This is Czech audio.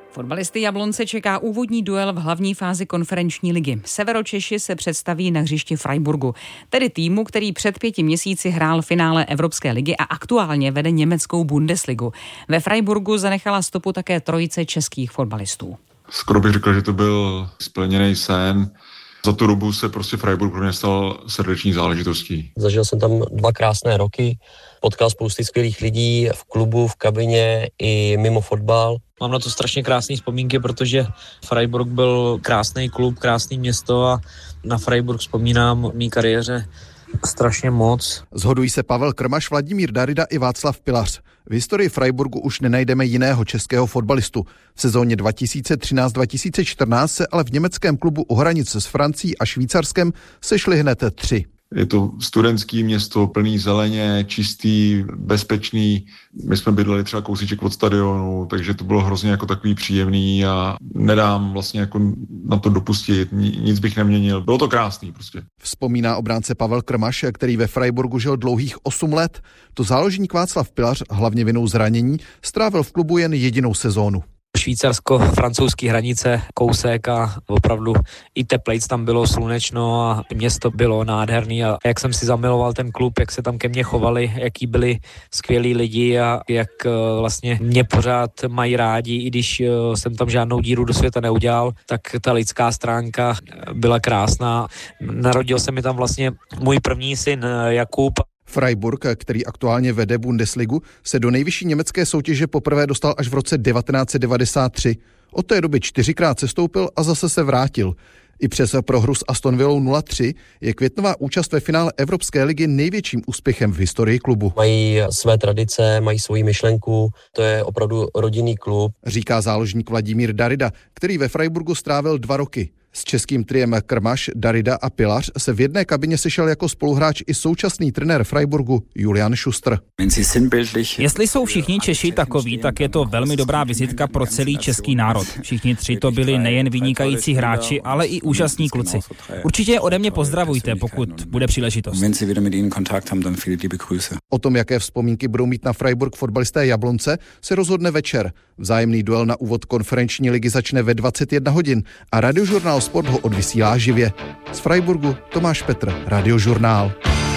Fotbalisty Jablonce čeká úvodní duel v hlavní fázi konferenční ligy. Severočeši se představí na hřišti Freiburgu, tedy týmu, který před 5 měsíci hrál finále Evropské ligy a aktuálně vede německou Bundesligu. Ve Freiburgu zanechala stopu také trojice českých fotbalistů. Skoro bych řekl, že to byl splněný sen. Za tu dobu se prostě Freiburg pro mě stal srdeční záležitostí. Zažil jsem tam 2 krásné roky, potkal spousty skvělých lidí v klubu, v kabině i mimo fotbal. Mám na to strašně krásné vzpomínky, protože Freiburg byl krásný klub, krásné město a na Freiburg vzpomínám v mý kariéře strašně moc. Shodují se Pavel Krmaš, Vladimír Darida i Václav Pilař. V historii Freiburgu už nenajdeme jiného českého fotbalistu. V sezóně 2013-2014 se ale v německém klubu u hranice s Francií a Švýcarskem sešli hned 3. Je to studentský město, plný zeleně, čistý, bezpečný. My jsme bydleli třeba kousíček od stadionu, takže to bylo hrozně jako takový příjemný a nedám vlastně jako na to dopustit, nic bych neměnil. Bylo to krásný prostě. Vzpomíná obránce Pavel Krmaš, který ve Freiburgu žil dlouhých 8 let. To záložník Václav Pilař, hlavně vinou zranění, strávil v klubu jen jedinou sezónu. Švýcarsko-francouzský hranice, kousek a opravdu i teplejc tam bylo, slunečno a město bylo nádherný a jak jsem si zamiloval ten klub, jak se tam ke mně chovali, jaký byli skvělí lidi a jak vlastně mě pořád mají rádi, i když jsem tam žádnou díru do světa neudělal, tak ta lidská stránka byla krásná. Narodil se mi tam vlastně můj první syn Jakub. Freiburg, který aktuálně vede Bundesligu, se do nejvyšší německé soutěže poprvé dostal až v roce 1993. Od té doby 4krát sestoupil a zase se vrátil. I přes prohru s Aston Villou 0-3 je květnová účast ve finále Evropské ligy největším úspěchem v historii klubu. Mají své tradice, mají svoji myšlenku, to je opravdu rodinný klub. Říká záložník Vladimír Darida, který ve Freiburgu strávil 2 roky. S českým triem Krmaš, Darida a Pilař se v jedné kabině sešel jako spoluhráč i současný trenér Freiburgu Julian Schuster. Jestli jsou všichni Češi takoví, tak je to velmi dobrá vizitka pro celý český národ. Všichni 3 to byli nejen vynikající hráči, ale i úžasní kluci. Určitě je ode mě pozdravujte, pokud bude příležitost. O tom, jaké vzpomínky budou mít na Freiburg fotbalisté Jablonce, se rozhodne večer. Vzájemný duel na úvod konferenční ligy začne ve 21 hodin a Radiožurnál Sport ho odvysílá živě. Z Freiburgu Tomáš Petr, Radiožurnál.